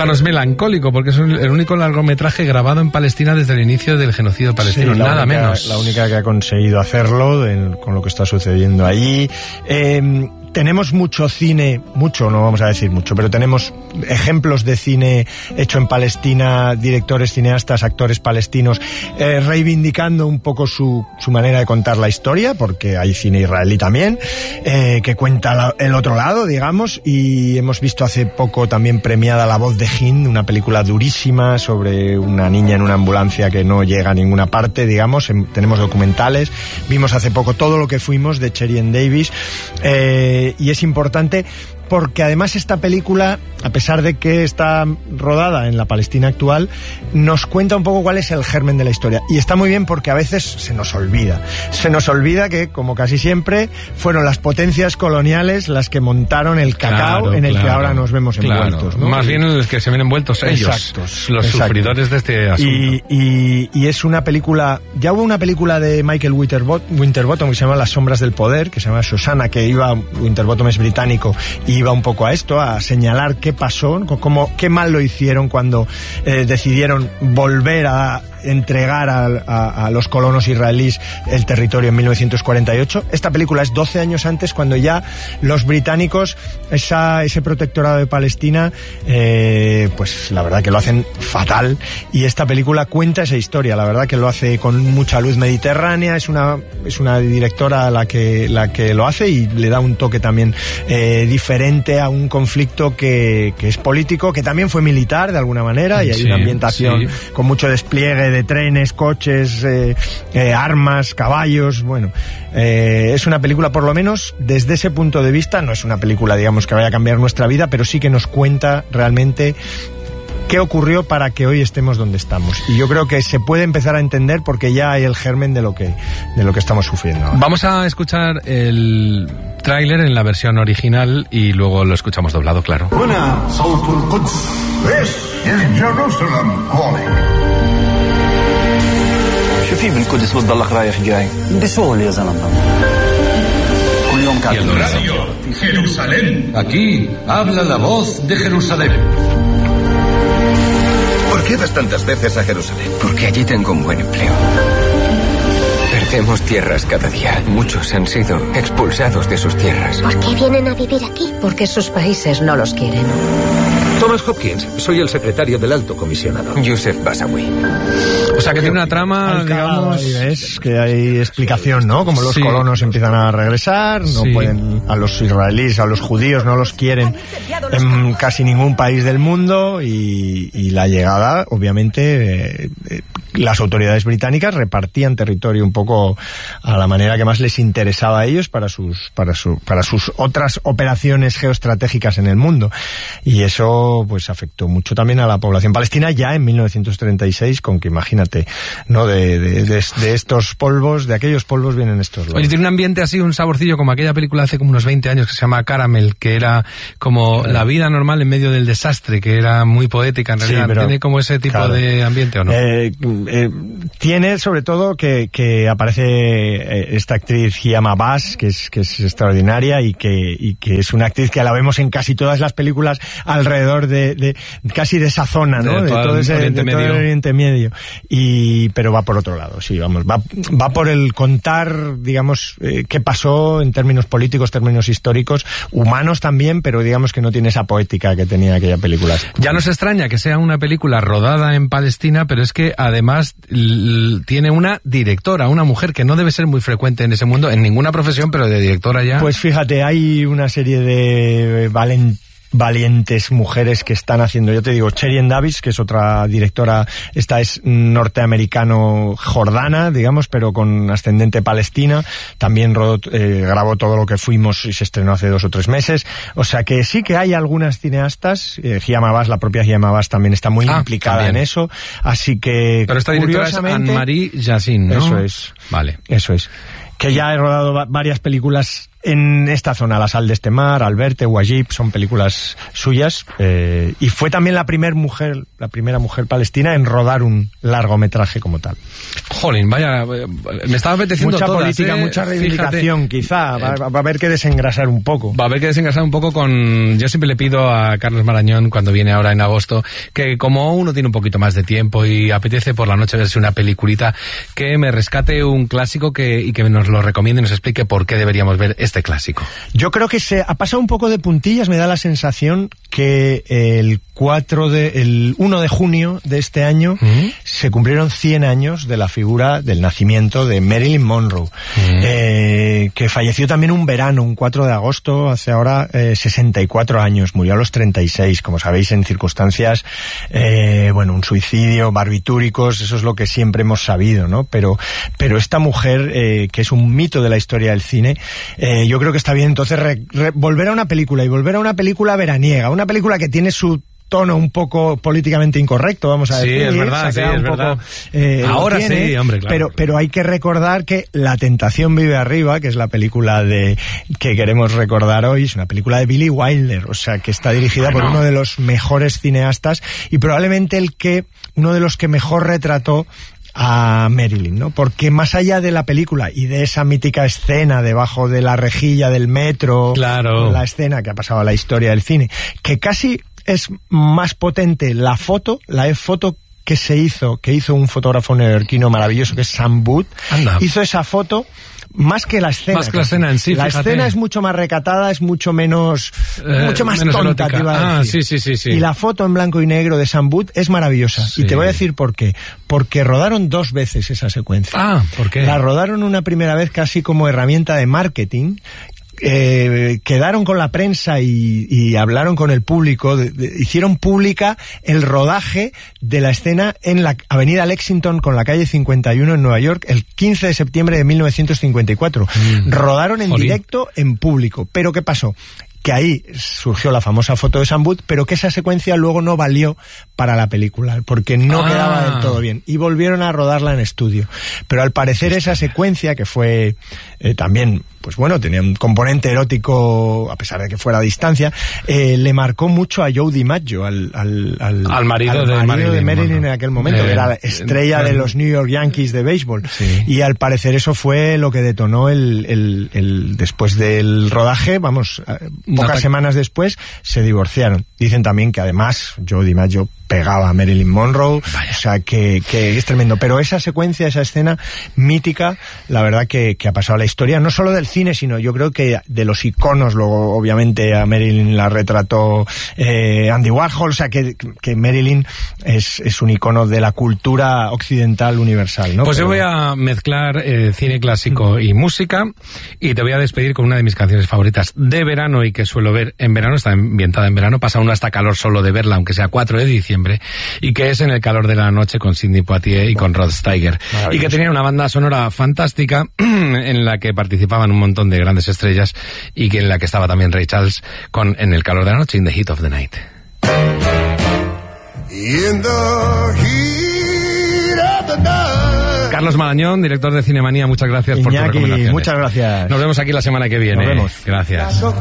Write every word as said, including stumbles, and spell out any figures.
Claro, es melancólico porque es el único largometraje grabado en Palestina desde el inicio del genocidio palestino, sí, nada única, menos. La única que ha conseguido hacerlo de, con lo que está sucediendo allí. Eh, tenemos mucho cine, mucho, no vamos a decir mucho, pero tenemos ejemplos de cine hecho en Palestina, directores, cineastas, actores palestinos, eh, reivindicando un poco su, su manera de contar la historia, porque hay cine israelí también, eh, que cuenta la, el otro lado, digamos, y hemos visto hace poco también premiada La voz de Hind, una película durísima sobre una niña en una ambulancia que no llega a ninguna parte, digamos, en, tenemos documentales, vimos hace poco Todo lo que fuimos de Cherien Davis, eh, y es importante porque además esta película, a pesar de que está rodada en la Palestina actual, nos cuenta un poco cuál es el germen de la historia. Y está muy bien porque a veces se nos olvida. Se nos olvida que, como casi siempre, fueron las potencias coloniales las que montaron el cacao claro, en el claro, que ahora nos vemos envueltos, claro. ¿no? Más bien en los que se ven envueltos ellos, Exactos, los exacto. sufridores de este asunto. Y, y, y es una película... Ya hubo una película de Michael Winterbottom, Winterbottom que se llama Las sombras del poder, que se llama Shoshana, que iba... Winterbottom es británico y iba un poco a esto, a señalar qué pasó, cómo, qué mal lo hicieron cuando eh, decidieron volver a entregar a, a, a los colonos israelíes el territorio en mil novecientos cuarenta y ocho. Esta película es doce años antes, cuando ya los británicos, esa, ese protectorado de Palestina, eh, pues la verdad que lo hacen fatal, y esta película cuenta esa historia, la verdad que lo hace con mucha luz mediterránea, es una, es una directora la que, la que lo hace y le da un toque también eh, diferente a un conflicto que, que es político, que también fue militar de alguna manera, y hay sí, una ambientación sí. con mucho despliegue de trenes, coches, eh, eh, armas, caballos, bueno, eh, es una película, por lo menos desde ese punto de vista, no es una película, digamos, que vaya a cambiar nuestra vida, pero sí que nos cuenta realmente qué ocurrió para que hoy estemos donde estamos. Y yo creo que se puede empezar a entender porque ya hay el germen de lo que, de lo que estamos sufriendo ahora. Vamos a escuchar el tráiler en la versión original y luego lo escuchamos doblado, claro. هنا صوت القدس. This is Jerusalem calling. شوفي بالقدس بتضلك رايح جاي بسهولة يا زلمة كل يوم Y el radio, Jerusalén. Aquí habla la voz de Jerusalén. ¿Por qué vas tantas veces a Jerusalén? Porque allí tengo un buen empleo. Perdemos tierras cada día. Muchos han sido expulsados de sus tierras. ¿Por qué vienen a vivir aquí? Porque sus países no los quieren. Thomas Hopkins, soy el secretario del Alto Comisionado. Yusef Basawi. O sea que tiene una trama, digamos... Es que hay explicación, ¿no? Como los sí. colonos empiezan a regresar, no sí. pueden, a los israelíes, a los judíos no los quieren en casi ningún país del mundo, y, y la llegada, obviamente, eh, eh, las autoridades británicas repartían territorio un poco a la manera que más les interesaba a ellos para sus, para su, para sus otras operaciones geoestratégicas en el mundo. Y eso, pues, afectó mucho también a la población palestina ya en mil novecientos treinta y seis, con que imagínate, ¿no? De, de, de, de estos polvos, de aquellos polvos vienen estos loros. Oye, tiene un ambiente así, un saborcillo como aquella película hace como unos veinte años que se llama Caramel, que era como claro. la vida normal en medio del desastre, que era muy poética en realidad. Sí, pero, ¿tiene como ese tipo claro. de ambiente o no? Eh, eh, tiene sobre todo que, que aparece eh, esta actriz Hiam Abbas, que es, que es extraordinaria y que, y que es una actriz que la vemos en casi todas las películas alrededor de, de casi de esa zona, ¿no? De, de todo, todo ese Oriente de todo el Oriente Medio. Y, pero va por otro lado, sí, vamos, va, va por el contar, digamos, eh, qué pasó en términos políticos, términos históricos, humanos también, pero digamos que no tiene esa poética que tenía aquella película. Ya nos extraña que sea una película rodada en Palestina, pero es que además l- tiene una directora, una mujer que no debe ser muy frecuente en ese mundo, en ninguna profesión, pero de directora ya. Pues fíjate, hay una serie de valen valientes mujeres que están haciendo, yo te digo, Cherien Davis, que es otra directora, esta es norteamericano-jordana, digamos, pero con ascendente palestina, también rodó, eh, grabó Todo lo que fuimos y se estrenó hace dos o tres meses, o sea que sí que hay algunas cineastas, eh, Hiam Abbas, la propia Hiam Abbas también está muy ah, implicada también. en eso, así que... Pero esta directora es Anne-Marie Jacin, ¿no? Eso es. Vale. Eso es. Que ya he rodado va- varias películas en esta zona, La sal de este mar, Alberte, Wajib, son películas suyas, eh, y fue también la primer mujer, la primera mujer palestina en rodar un largometraje como tal. Jolín, vaya, me estaba apeteciendo mucha todas, política, ¿eh? mucha reivindicación, Fíjate, quizá, va, va a haber que desengrasar un poco. Va a haber que desengrasar un poco con... Yo siempre le pido a Carlos Marañón, cuando viene ahora en agosto, que como uno tiene un poquito más de tiempo y apetece por la noche verse una peliculita, que me rescate un clásico que, y que nos lo recomiende y nos explique por qué deberíamos ver este clásico. Yo creo que se ha pasado un poco de puntillas, me da la sensación que el cuatro de, el uno de junio de este año ¿Mm? se cumplieron cien años de la figura del nacimiento de Marilyn Monroe, ¿Mm? eh, que falleció también un verano, un cuatro de agosto, hace ahora eh, sesenta y cuatro años, murió a los treinta y seis, como sabéis, en circunstancias, eh, bueno, un suicidio, barbitúricos, eso es lo que siempre hemos sabido, ¿no? Pero, pero esta mujer, eh, que es un mito de la historia del cine, eh, yo creo que está bien entonces re, re, volver a una película, y volver a una película veraniega, una película que tiene su tono un poco políticamente incorrecto, vamos a decir. Sí, es verdad, sí, es verdad. Poco, eh, ahora tiene, sí, hombre, claro. Pero, pero hay que recordar que La tentación vive arriba, que es la película de que queremos recordar hoy, es una película de Billy Wilder, o sea, que está dirigida bueno. por uno de los mejores cineastas y probablemente el que, uno de los que mejor retrató a Marilyn, ¿no? Porque más allá de la película y de esa mítica escena debajo de la rejilla del metro, claro. la escena que ha pasado a la historia del cine, que casi es más potente la foto, la e-foto que se hizo, que hizo un fotógrafo neoyorquino maravilloso que es Sam Booth, Anda. hizo esa foto más que la escena. Más que la escena en sí, La fíjate. escena es mucho más recatada, es mucho menos, eh, mucho más menos tonta, erótica. te iba a Ah, decir. sí, sí, sí, sí. Y la foto en blanco y negro de Sam Booth es maravillosa. Sí. Y te voy a decir por qué. Porque rodaron dos veces esa secuencia. Ah, ¿por qué? La rodaron una primera vez casi como herramienta de marketing. Eh, quedaron con la prensa y, y hablaron con el público, de, de, hicieron pública el rodaje de la escena en la avenida Lexington con la calle cincuenta y uno en Nueva York el quince de septiembre de mil novecientos cincuenta y cuatro. Mm. Rodaron en Jolín. directo en público. ¿Pero qué pasó? Que ahí surgió la famosa foto de Sam Booth, pero que esa secuencia luego no valió para la película, porque no ah. quedaba del todo bien, y volvieron a rodarla en estudio. Pero al parecer esa secuencia, que fue eh, también, pues bueno, tenía un componente erótico, a pesar de que fuera a distancia, eh, le marcó mucho a Joe DiMaggio, al, al, al, al marido, al de, marido Marilyn, de Marilyn bueno. en aquel momento, eh, que era la estrella eh, de los New York Yankees de béisbol. Sí. Y al parecer eso fue lo que detonó el, el, el después del rodaje, vamos, pocas semanas después se divorciaron. Dicen también que además Joe DiMaggio pegaba a Marilyn Monroe, Vaya. o sea que, que es tremendo. Pero esa secuencia, esa escena mítica, la verdad que, que ha pasado a la historia, no solo del cine, sino yo creo que de los iconos. Luego obviamente a Marilyn la retrató eh, Andy Warhol, o sea que, que Marilyn es, es un icono de la cultura occidental universal, ¿no? Pues Pero... yo voy a mezclar eh, cine clásico y música, y te voy a despedir con una de mis canciones favoritas de verano y que suelo ver en verano, está ambientada en verano, pasa uno hasta calor solo de verla, aunque sea cuatro de diciembre, y que es En el calor de la noche con Sidney Poitier y con Rod Steiger, y que tenía una banda sonora fantástica en la que participaban un montón de grandes estrellas y que en la que estaba también Ray Charles con En el calor de la noche, In the Heat of the Night. In the heat of the night. Carlos Marañón, director de Cinemanía, muchas gracias Iñaki, por tu recomendación. Muchas gracias. Nos vemos aquí la semana que viene. Nos vemos. Gracias.